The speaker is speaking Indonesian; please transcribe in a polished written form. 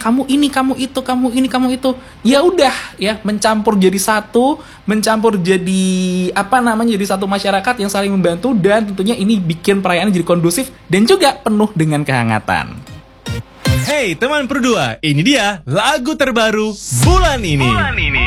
kamu ini, kamu itu, kamu ini, kamu itu. Ya udah ya, mencampur jadi satu, mencampur jadi jadi satu masyarakat yang saling membantu, dan tentunya ini bikin perayaan jadi kondusif dan juga penuh dengan kehangatan. Hey teman berdua, ini dia lagu terbaru bulan ini.